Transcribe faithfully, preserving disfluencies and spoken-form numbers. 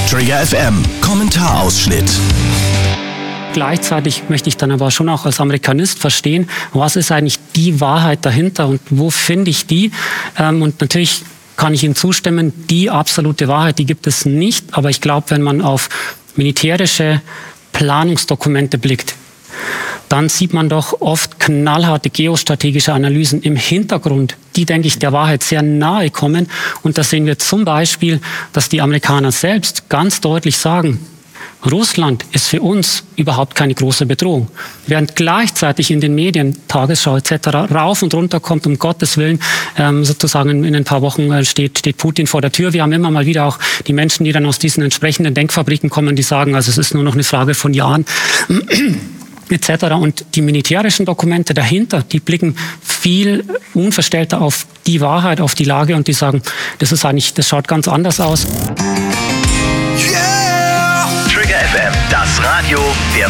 Trigger F M, Kommentarausschnitt. Gleichzeitig möchte ich dann aber schon auch als Amerikanist verstehen, was ist eigentlich die Wahrheit dahinter und wo finde ich die? Und natürlich kann ich Ihnen zustimmen, die absolute Wahrheit, die gibt es nicht. Aber ich glaube, wenn man auf militärische Planungsdokumente blickt, dann sieht man doch oft knallharte geostrategische Analysen im Hintergrund, die, denke ich, der Wahrheit sehr nahe kommen. Und da sehen wir zum Beispiel, dass die Amerikaner selbst ganz deutlich sagen, Russland ist für uns überhaupt keine große Bedrohung. Während gleichzeitig in den Medien, Tagesschau et cetera, rauf und runter kommt, um Gottes Willen, ähm, sozusagen in ein paar Wochen steht, steht Putin vor der Tür. Wir haben immer mal wieder auch die Menschen, die dann aus diesen entsprechenden Denkfabriken kommen, die sagen, also es ist nur noch eine Frage von Jahren et cetera. Und die militärischen Dokumente dahinter, die blicken viel unverstellter auf die Wahrheit, auf die Lage und die sagen, das ist eigentlich, das schaut ganz anders aus. Trigger F M, das Radio der